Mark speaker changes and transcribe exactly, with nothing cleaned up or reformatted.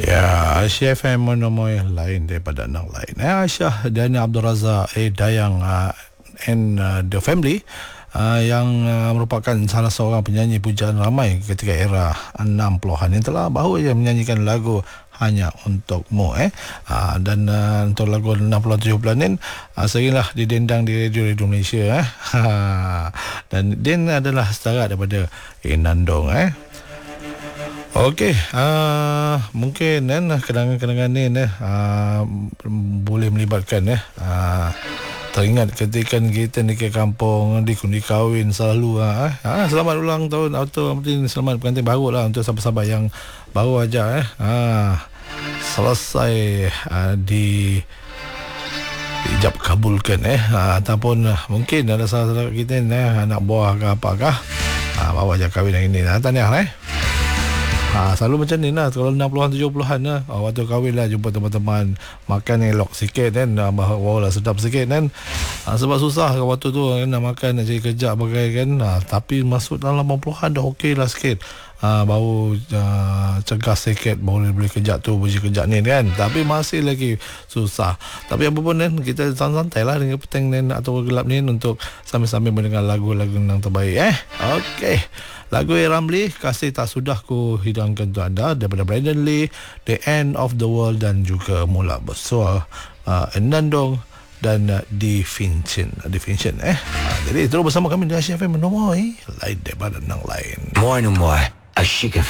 Speaker 1: Ya, Asia F M menemui lain daripada yang lain. Eh, Aisyah dan Abdul Razak eh, Dayang uh, and uh, the family uh, yang uh, merupakan salah seorang penyanyi pujaan ramai ketika era enam puluhan yang telah baru saja menyanyikan lagu Hanya Untukmu eh uh, dan uh, untuk lagu enam puluhan tujuh puluhan ni uh, seringlah didendang di radio-radio Malaysia eh dan Din adalah setara daripada Inandong eh. Okey, uh, mungkin kan kenangan-kenangan ni uh, boleh melibatkan eh uh, teringat ketika kita ni ke kampung di kundi kahwin selalu uh, uh, selamat ulang tahun atau mungkin selamat pengantin baru lah untuk sahabat-sahabat yang baru aja eh uh, selesai uh, di ijab kabulkan eh uh, ataupun uh, mungkin ada salah-salah kita ni eh, anak buah ke apakah uh, baru aja kahwin yang ini. Uh, tahniah eh. Ha, selalu macam ni lah. Kalau enam puluhan tujuh puluhan lah, ha, waktu kahwin lah jumpa teman-teman, makan elok sikit kan, bawa lah sedap sikit kan. Ha, sebab susah waktu tu kan, nak makan, nak cari kerja bagai kan. Ha, tapi masuk dalam lapan puluhan dah okey lah sikit. Ha, baru uh, cegah sikit, baru boleh kerja tu, boleh kerja ni kan. Tapi masih lagi susah. Tapi apa pun kan, kita santai lah dengan petang ni atau gelap ni untuk sambil-sambil mendengar lagu-lagu yang terbaik eh. Okey. Lagu Ramli, Kasih Tak Sudah Ku Hidangkan Untuk Anda daripada Brandon Lee, The End of the World dan juga Mula Besar uh, Enandong dan uh, Di Vincent Di Vincent eh uh, jadi terus bersama kami di Asia F M menemui lain daripada yang lain.
Speaker 2: More and more Ashika